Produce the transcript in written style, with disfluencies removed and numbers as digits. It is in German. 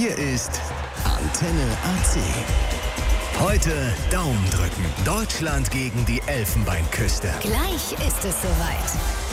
Hier ist Antenne AC. Heute Daumen drücken. Deutschland gegen die Elfenbeinküste. Gleich ist es soweit.